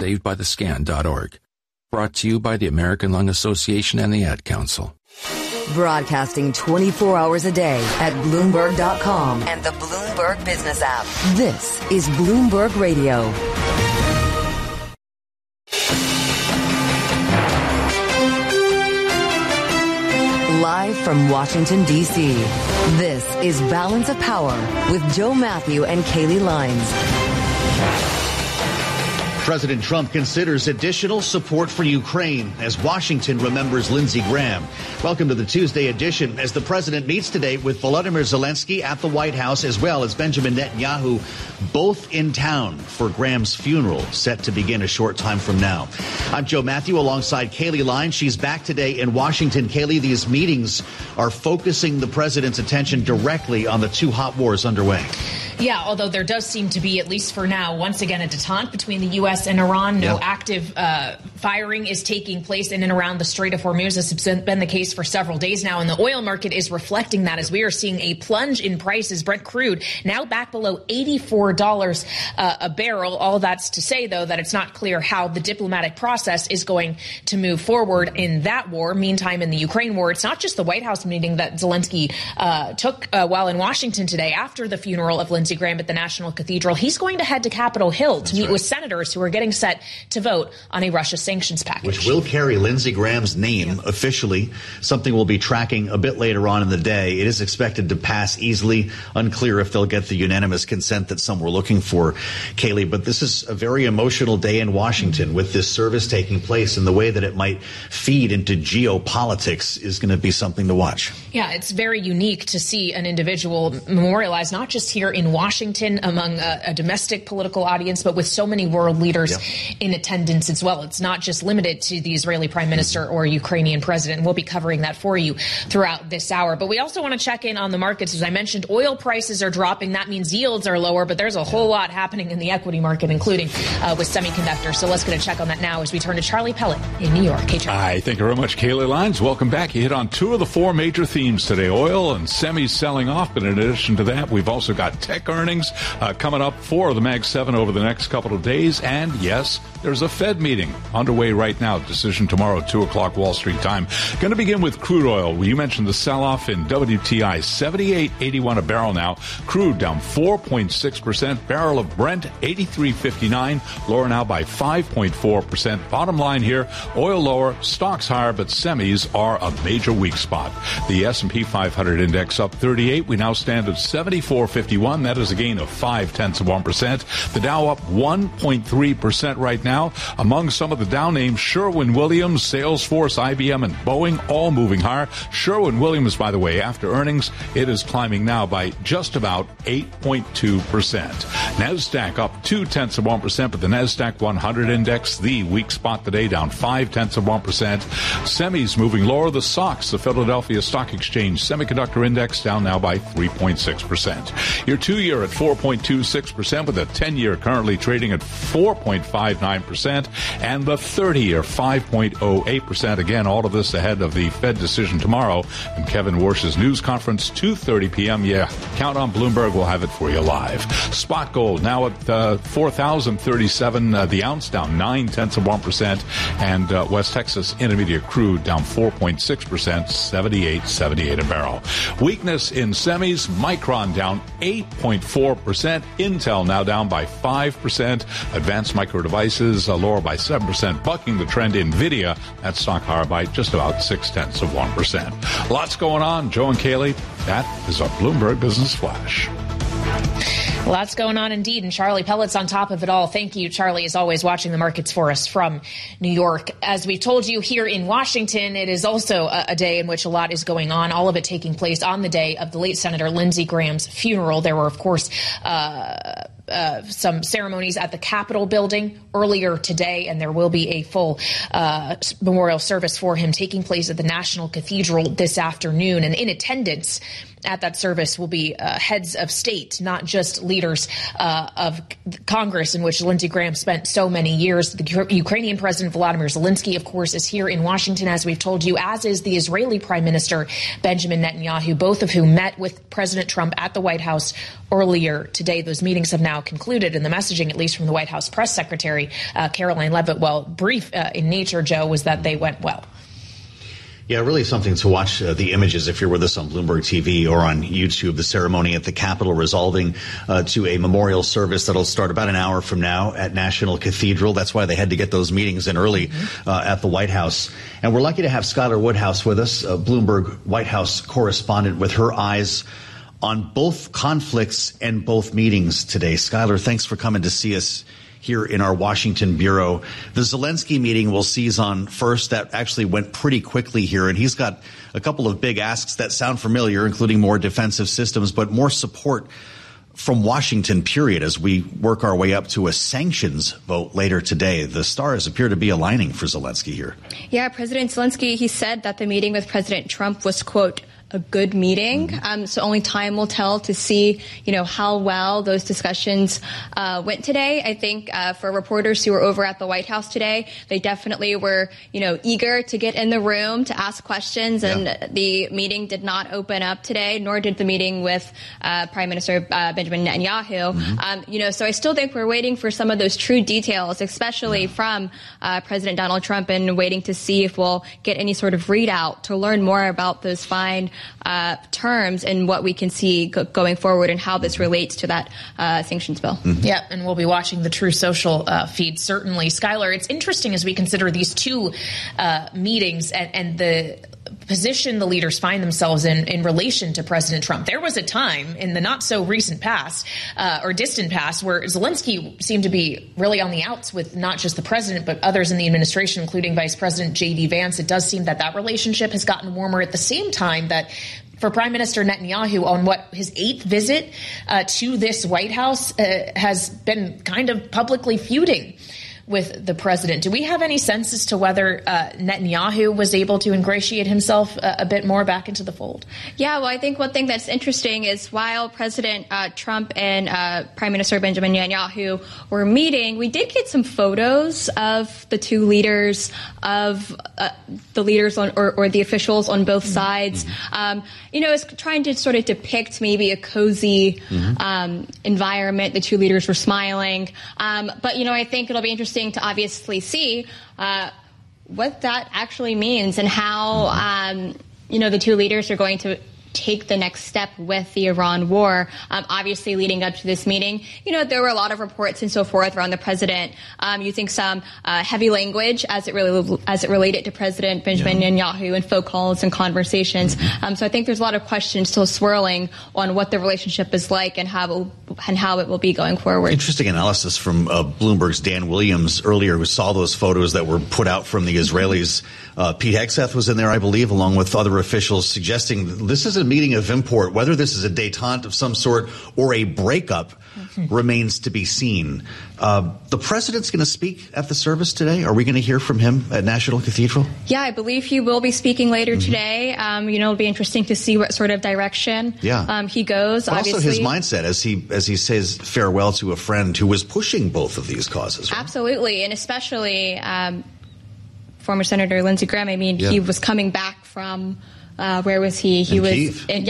savedbythescan.org. Brought to you by the American Lung Association and the Ad Council. Broadcasting 24 hours a day at Bloomberg.com and the Bloomberg Business app. This is Bloomberg Radio. Live from Washington, D.C., this is Balance of Power with Joe Matthew and Kaylee Lines. President Trump considers additional support for Ukraine as Washington remembers Lindsey Graham. Welcome to the Tuesday edition as the president meets today with Volodymyr Zelensky at the White House, as well as Benjamin Netanyahu, both in town for Graham's funeral, set to begin a short time from now. I'm Joe Matthew alongside Kaylee Lines. She's back today in Washington. Kaylee, these meetings are focusing the president's attention directly on the two hot wars underway. Yeah, although there does seem to be, at least for now, once again, a detente between the U.S. and Iran. No active firing is taking place in and around the Strait of Hormuz. This has been the case for several days now, and the oil market is reflecting that as we are seeing a plunge in prices. Brent crude now back below $84 a barrel. All that's to say, though, that it's not clear how the diplomatic process is going to move forward in that war. Meantime, in the Ukraine war, it's not just the White House meeting that Zelensky took while in Washington today after the funeral of Lindsey Graham at the National Cathedral. He's going to head to Capitol Hill to meet with senators who are getting set to vote on a Russia sanctions package, which will carry Lindsey Graham's name officially, something we'll be tracking a bit later on in the day. It is expected to pass easily. Unclear if they'll get the unanimous consent that some were looking for, Kaylee. But this is a very emotional day in Washington with this service taking place, and the way that it might feed into geopolitics is going to be something to watch. Yeah, it's very unique to see an individual memorialized, not just here in Washington among a domestic political audience, but with so many world leaders in attendance as well. It's not just limited to the Israeli prime minister or Ukrainian president. We'll be covering that for you throughout this hour. But we also want to check in on the markets. As I mentioned, oil prices are dropping. That means yields are lower, but there's a whole lot happening in the equity market, including with semiconductors. So let's get a check on that now as we turn to Charlie Pellet in New York. Hey, Charlie. Hi, thank you very much, Kaylee Lines. Welcome back. You hit on two of the four major themes today, oil and semis selling off. But in addition to that, we've also got tech earnings coming up for the Mag 7 over the next couple of days. And yes, there's a Fed meeting underway right now. Decision tomorrow, 2 o'clock Wall Street time. Going to begin with crude oil. You mentioned the sell-off in WTI, $78.81 a barrel now. Crude down 4.6%. Barrel of Brent, $83.59, lower now by 5.4%. Bottom line here, oil lower, stocks higher, but semis are a major weak spot. The S&P 500 index up 38. We now stand at 74.51. That is a gain of 0.5%. The Dow up 1.3% right now. Among some of the Dow names, Sherwin-Williams, Salesforce, IBM, and Boeing all moving higher. Sherwin-Williams, by the way, after earnings, it is climbing now by just about 8.2%. NASDAQ up 0.2%, but the NASDAQ 100 index, the weak spot today, down 0.5%. Semis moving lower. The SOX, the Philadelphia Stock Exchange Semiconductor Index, down now by 3.6%. Your 2-year at 4.26%, with the 10-year currently trading at 4.59%, and the 30-year 5.08%. Again, all of this ahead of the Fed decision tomorrow and Kevin Warsh's news conference, 2:30 p.m. Yeah, count on Bloomberg. We'll have it for you live. Spot gold now at $4,037 the ounce, down 0.9%, and West Texas Intermediate crude down 4.6%, $78.78 a barrel. Weakness in semis. Micron down 8.4%. Intel now down by 5%. Advanced Micro Devices lower by 7%, bucking the trend. NVIDIA, that stock higher by just about 0.6%. Lots going on. Joe and Kaylee, that is our Bloomberg Business Flash. Lots going on indeed, and Charlie Pellet's on top of it all. Thank you, Charlie, as always, watching the markets for us from New York. As we've told you here in Washington, it is also a day in which a lot is going on, all of it taking place on the day of the late Senator Lindsey Graham's funeral. There were, of course, some ceremonies at the Capitol building earlier today, and there will be a full memorial service for him taking place at the National Cathedral this afternoon. And in attendance at that service will be heads of state, not just leaders of Congress, in which Lindsey Graham spent so many years. The Ukrainian President Volodymyr Zelensky, of course, is here in Washington, as we've told you, as is the Israeli Prime Minister Benjamin Netanyahu, both of whom met with President Trump at the White House earlier today. Those meetings have now concluded, and the messaging, at least from the White House press secretary, Caroline Leavitt, while brief in nature, Joe, was that they went well. Yeah, really something to watch the images if you're with us on Bloomberg TV or on YouTube. The ceremony at the Capitol resolving to a memorial service that'll start about an hour from now at National Cathedral. That's why they had to get those meetings in early at the White House. And we're lucky to have Skylar Woodhouse with us, Bloomberg White House correspondent, with her eyes on both conflicts and both meetings today. Skylar, thanks for coming to see us here in our Washington bureau. The Zelensky meeting we'll seize on first. That actually went pretty quickly here, and he's got a couple of big asks that sound familiar, including more defensive systems, but more support from Washington, period, as we work our way up to a sanctions vote later today. The stars appear to be aligning for Zelensky here. Yeah, President Zelensky, he said that the meeting with President Trump was, quote, a good meeting. So only time will tell to see, how well those discussions went today. I think for reporters who were over at the White House today, they definitely were, eager to get in the room to ask questions. And the meeting did not open up today, nor did the meeting with Prime Minister Benjamin Netanyahu. So I still think we're waiting for some of those true details, especially from President Donald Trump, and waiting to see if we'll get any sort of readout to learn more about those fine terms and what we can see going forward and how this relates to that sanctions bill. Yeah, and we'll be watching the True Social feed, certainly. Skylar, it's interesting as we consider these two meetings and the position the leaders find themselves in relation to President Trump. There was a time in the not so recent past or distant past where Zelensky seemed to be really on the outs with not just the president, but others in the administration, including Vice President J.D. Vance. It does seem that relationship has gotten warmer at the same time that for Prime Minister Netanyahu, on his 8th visit to this White House, has been kind of publicly feuding with the president. Do we have any sense as to whether Netanyahu was able to ingratiate himself a bit more back into the fold? Yeah, well, I think one thing that's interesting is while President Trump and Prime Minister Benjamin Netanyahu were meeting, we did get some photos of the two leaders, of the leaders or the officials on both sides. It's trying to sort of depict maybe a cozy environment. The two leaders were smiling. But, I think it'll be interesting to obviously see what that actually means and how, the two leaders are going to take the next step with the Iran war. Obviously, leading up to this meeting, there were a lot of reports and so forth around the president using some heavy language as it related to President Benjamin Netanyahu in phone calls and conversations. So I think there's a lot of questions still swirling on what the relationship is like and how it will be going forward. Interesting analysis from Bloomberg's Dan Williams earlier, who saw those photos that were put out from the Israelis. Pete Hegseth was in there, I believe, along with other officials, suggesting this is a meeting of import. Whether this is a détente of some sort or a breakup remains to be seen. The president's going to speak at the service today. Are we going to hear from him at National Cathedral? Yeah, I believe he will be speaking later today. It'll be interesting to see what sort of direction he goes. But obviously, also his mindset as he says farewell to a friend who was pushing both of these causes. Right? Absolutely, and especially former Senator Lindsey Graham. He was coming back from. Where was he? He was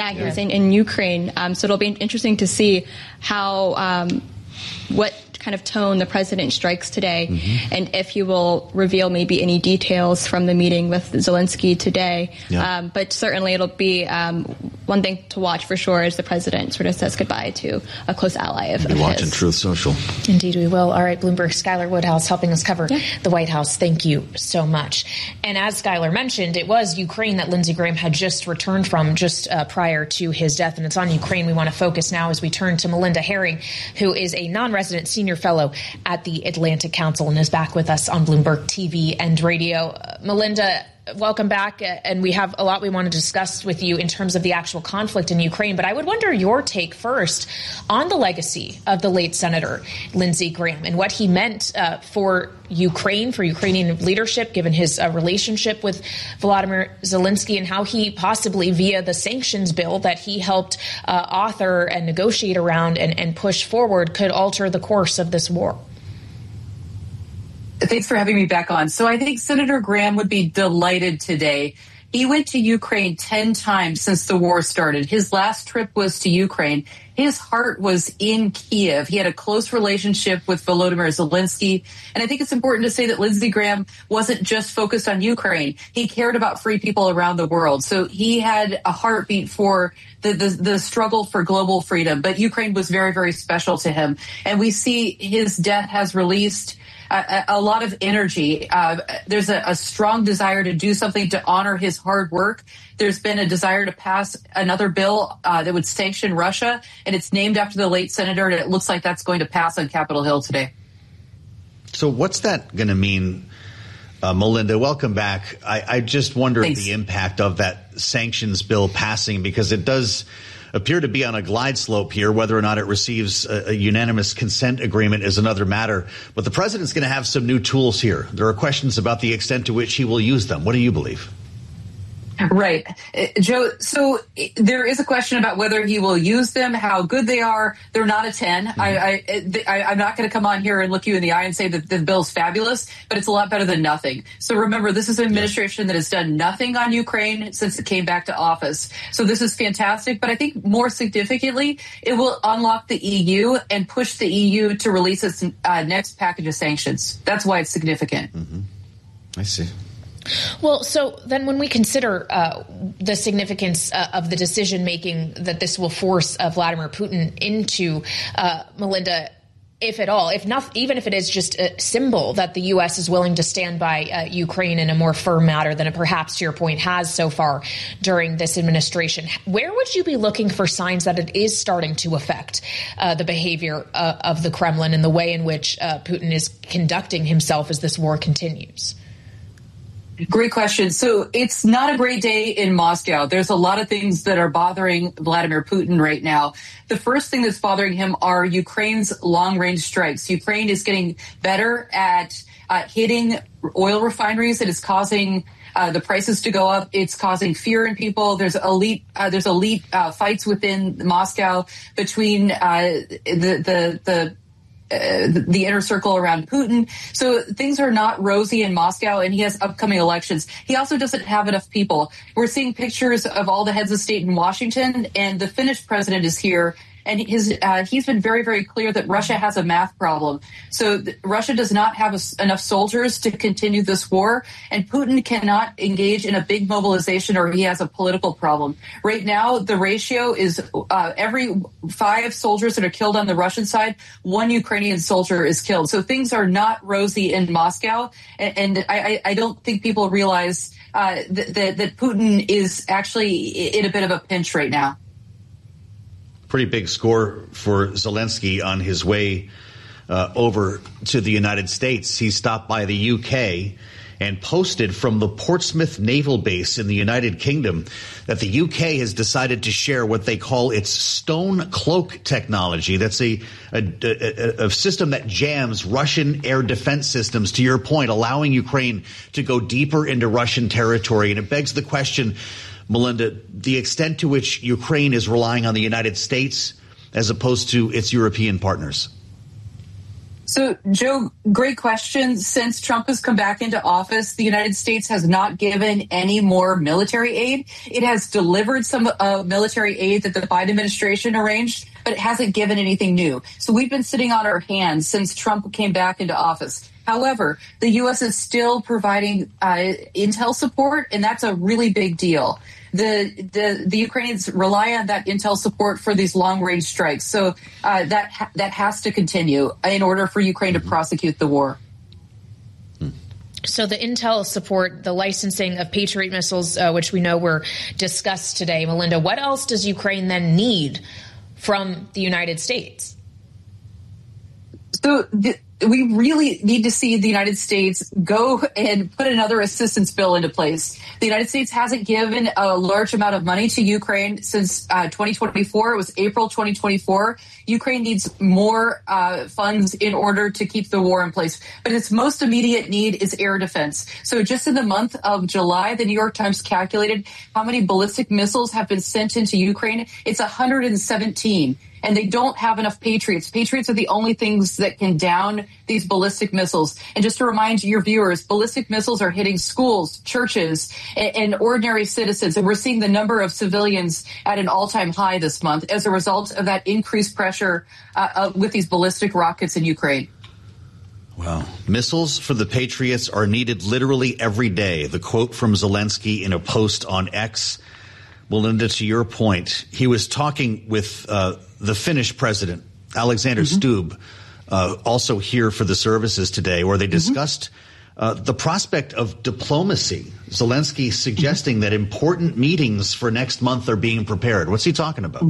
in Ukraine. So it'll be interesting to see how what kind of tone the president strikes today, and if he will reveal maybe any details from the meeting with Zelensky today. But certainly it'll be one thing to watch for sure as the president sort of says goodbye to a close ally of his. Watching Truth Social. Indeed we will. All right, Bloomberg, Skylar Woodhouse helping us cover the White House. Thank you so much. And as Skylar mentioned, it was Ukraine that Lindsey Graham had just returned from just prior to his death. And it's on Ukraine we want to focus now as we turn to Melinda Herring, who is a non-resident senior fellow at the Atlantic Council and is back with us on Bloomberg TV and radio. Melinda, welcome back. And we have a lot we want to discuss with you in terms of the actual conflict in Ukraine. But I would wonder your take first on the legacy of the late Senator Lindsey Graham and what he meant for Ukraine, for Ukrainian leadership, given his relationship with Volodymyr Zelensky, and how he possibly, via the sanctions bill that he helped author and negotiate around and push forward, could alter the course of this war. Thanks for having me back on. So I think Senator Graham would be delighted today. He went to Ukraine 10 times since the war started. His last trip was to Ukraine. His heart was in Kiev. He had a close relationship with Volodymyr Zelensky. And I think it's important to say that Lindsey Graham wasn't just focused on Ukraine. He cared about free people around the world. So he had a heartbeat for the struggle for global freedom. But Ukraine was very, very special to him. And we see his death has released a lot of energy. There's a strong desire to do something to honor his hard work. There's been a desire to pass another bill that would sanction Russia, and it's named after the late senator, and it looks like that's going to pass on Capitol Hill today. So what's that going to mean, Melinda? Welcome back. I just wonder the impact of that sanctions bill passing, because it does appear to be on a glide slope here. Whether or not it receives a unanimous consent agreement is another matter. But the president's going to have some new tools here. There are questions about the extent to which he will use them. What do you believe? Right. Joe, so there is a question about whether he will use them, how good they are. They're not a 10. I'm not going to come on here and look you in the eye and say that the bill's fabulous, but it's a lot better than nothing. So remember, this is an administration that has done nothing on Ukraine since it came back to office. So this is fantastic. But I think more significantly, it will unlock the EU and push the EU to release its next package of sanctions. That's why it's significant. Mm-hmm. I see. Well, so then when we consider the significance of the decision making that this will force Vladimir Putin into, Melinda, if at all, if not, even if it is just a symbol that the U.S. is willing to stand by Ukraine in a more firm manner than it perhaps, to your point, has so far during this administration, where would you be looking for signs that it is starting to affect the behavior of the Kremlin and the way in which Putin is conducting himself as this war continues? Great question. So it's not a great day in Moscow. There's a lot of things that are bothering Vladimir Putin right now. The first thing that's bothering him are Ukraine's long-range strikes. Ukraine is getting better at hitting oil refineries. It is causing the prices to go up. It's causing fear in people. There's elite fights within Moscow between the inner circle around Putin. So things are not rosy in Moscow, and he has upcoming elections. He also doesn't have enough people. We're seeing pictures of all the heads of state in Washington, and the Finnish president is here. And he's been very, very clear that Russia has a math problem. So Russia does not have enough soldiers to continue this war, and Putin cannot engage in a big mobilization, or he has a political problem. Right now, the ratio is every 5 soldiers that are killed on the Russian side, 1 Ukrainian soldier is killed. So things are not rosy in Moscow, and I don't think people realize that Putin is actually in a bit of a pinch right now. Pretty big score for Zelensky on his way over to the United States. He stopped by the UK and posted from the Portsmouth Naval Base in the United Kingdom that the UK has decided to share what they call its Stone Cloak technology. That's a system that jams Russian air defense systems, to your point, allowing Ukraine to go deeper into Russian territory. And it begs the question, Melinda, the extent to which Ukraine is relying on the United States as opposed to its European partners. So, Joe, great question. Since Trump has come back into office, the United States has not given any more military aid. It has delivered some military aid that the Biden administration arranged, but it hasn't given anything new. So we've been sitting on our hands since Trump came back into office. However, the U.S. is still providing intel support, and that's a really big deal. The Ukrainians rely on that intel support for these long-range strikes. So that has to continue in order for Ukraine to prosecute the war. So the intel support, the licensing of Patriot missiles, which we know were discussed today, Melinda, what else does Ukraine then need from the United States? So we really need to see the United States go and put another assistance bill into place. The United States hasn't given a large amount of money to Ukraine since 2024. It was April 2024. Ukraine needs more funds in order to keep the war in place. But its most immediate need is air defense. So just in the month of July, the New York Times calculated how many ballistic missiles have been sent into Ukraine. It's 117. And they don't have enough Patriots. Patriots are the only things that can down these ballistic missiles. And just to remind your viewers, ballistic missiles are hitting schools, churches, and ordinary citizens. And we're seeing the number of civilians at an all-time high this month as a result of that increased pressure with these ballistic rockets in Ukraine. Wow. Missiles for the Patriots are needed literally every day. The quote from Zelensky in a post on X. Melinda, to your point, he was talking with the Finnish president, Alexander Stubb, also here for the services today, where they discussed the prospect of diplomacy. Zelensky suggesting that important meetings for next month are being prepared. What's he talking about?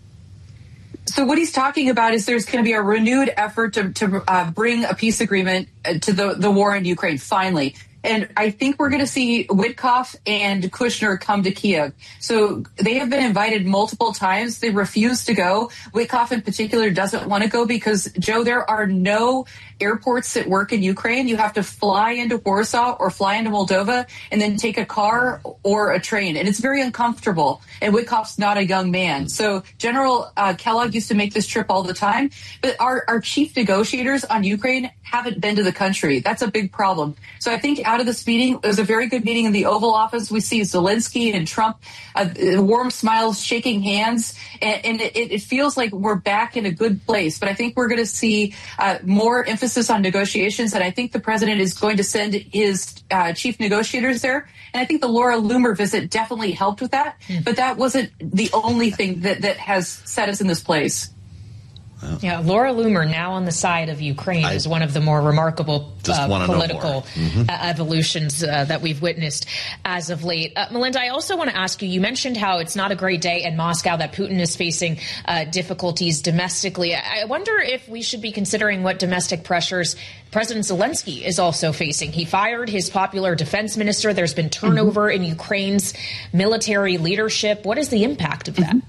So what he's talking about is there's going to be a renewed effort to bring a peace agreement to the war in Ukraine, finally. And I think we're going to see Witkoff and Kushner come to Kiev. So they have been invited multiple times. They refuse to go. Witkoff in particular doesn't want to go because, Joe, there are no airports that work in Ukraine. You have to fly into Warsaw or fly into Moldova and then take a car or a train. And it's very uncomfortable. And Witkoff's not a young man. So General Kellogg used to make this trip all the time. But our chief negotiators on Ukraine haven't been to the country. That's a big problem. So I think out of this meeting, it was a very good meeting in the Oval Office. We see Zelensky and Trump, warm smiles, shaking hands. And it feels like we're back in a good place. But I think we're going to see more emphasis on negotiations. And I think the president is going to send his chief negotiators there. And I think the Laura Loomer visit definitely helped with that. But that wasn't the only thing that has set us in this place. Yeah, Laura Loomer now on the side of Ukraine is one of the more remarkable political evolutions that we've witnessed as of late. Melinda, I also want to ask you, you mentioned how it's not a great day in Moscow, that Putin is facing difficulties domestically. I wonder if we should be considering what domestic pressures President Zelensky is also facing. He fired his popular defense minister. There's been turnover in Ukraine's military leadership. What is the impact of that?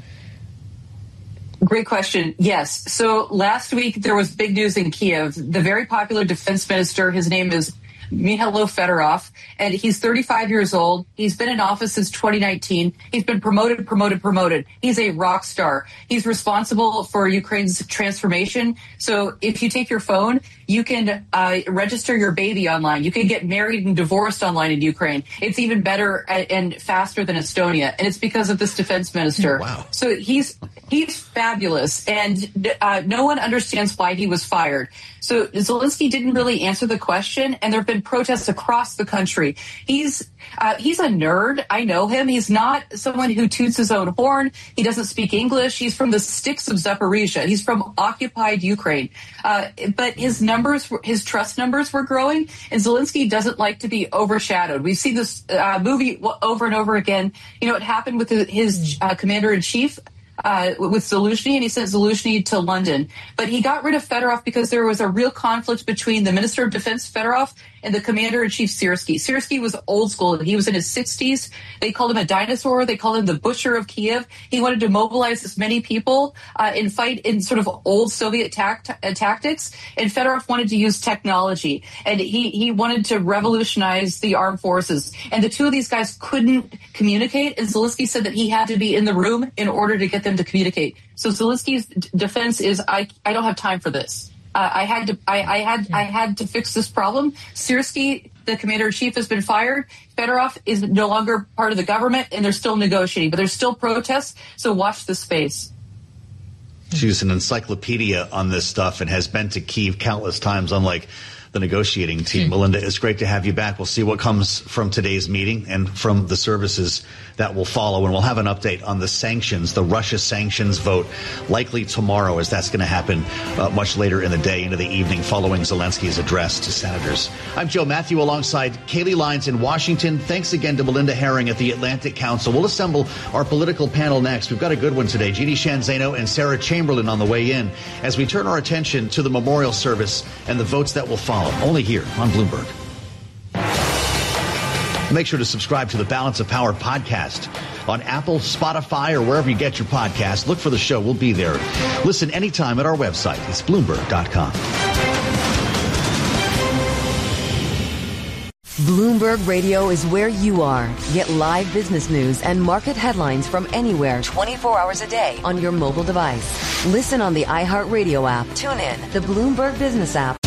Great question. Yes. So last week there was big news in Kiev. The very popular defense minister, his name is Mikhailo Fedorov, and he's 35 years old. He's been in office since 2019. He's been promoted. He's a rock star. He's responsible for Ukraine's transformation. So if you take your phone, you can register your baby online. You can get married and divorced online in Ukraine. It's even better and faster than Estonia. And it's because of this defense minister. Wow. So he's fabulous. And no one understands why he was fired. So Zelensky didn't really answer the question, and there have been protests across the country. He's a nerd. I know him. He's not someone who toots his own horn. He doesn't speak English. He's from the sticks of Zaporizhia. He's from occupied Ukraine. But his trust numbers were growing, and Zelensky doesn't like to be overshadowed. We've seen this movie over and over again. You know, it happened with his commander-in-chief, with Zaluzhny, and he sent Zaluzhny to London. But he got rid of Fedorov because there was a real conflict between the Minister of Defense, Fedorov, and the Commander-in-Chief, Syrskyi. Syrskyi was old school. He was in his 60s. They called him a dinosaur. They called him the butcher of Kiev. He wanted to mobilize as many people and fight in sort of old Soviet tactics. And Fedorov wanted to use technology. And he wanted to revolutionize the armed forces. And the two of these guys couldn't communicate. And Zelensky said that he had to be in the room in order to get them to communicate. So Zelensky's defense is, I don't have time for this. I had to fix this problem. Syrskyi, the commander-in-chief, has been fired. Fedorov is no longer part of the government, and they're still negotiating. But there's still protests, so watch this space. She's an encyclopedia on this stuff and has been to Kyiv countless times, unlike the negotiating team. Melinda, it's great to have you back. We'll see what comes from today's meeting and from the services that will follow. And we'll have an update on the sanctions, the Russia sanctions vote, likely tomorrow, as that's going to happen much later in the day, into the evening, following Zelensky's address to senators. I'm Joe Matthew alongside Kaylee Lines in Washington. Thanks again to Melinda Herring at the Atlantic Council. We'll assemble our political panel next. We've got a good one today. Jeannie Shanzano and Sarah Chamberlain on the way in as we turn our attention to the memorial service and the votes that will follow, only here on Bloomberg. Make sure to subscribe to the Balance of Power podcast on Apple, Spotify, or wherever you get your podcasts. Look for the show. We'll be there. Listen anytime at our website. It's Bloomberg.com. Bloomberg Radio is where you are. Get live business news and market headlines from anywhere 24 hours a day on your mobile device. Listen on the iHeartRadio app. Tune in, the Bloomberg Business app,